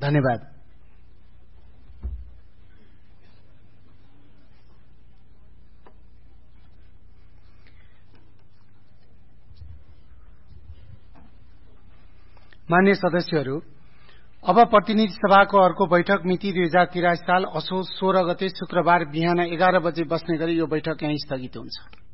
धन्यवाद। मान्य सदस्यहरू, अब प्रतिनिधि सभाको अर्को बैठक मिति 2083 साल असोज 16 गते शुक्रबार बिहान 11 बजे बस्ने गरी यो बैठक यहीँ स्थगित हुन्छ।